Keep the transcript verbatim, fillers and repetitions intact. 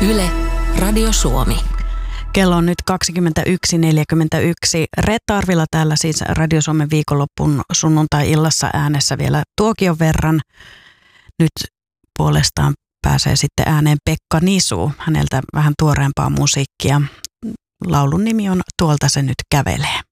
Yle, Radio Suomi. Kello on nyt kaksikymmentäyksi neljäkymmentäyksi. Reetta Arvila täällä siis Radio Suomen viikonloppun sunnuntai-illassa äänessä vielä tuokion verran. Nyt puolestaan pääsee sitten ääneen Pekka Nisu. Häneltä vähän tuoreempaa musiikkia. Laulun nimi on Tuolta se nyt kävelee.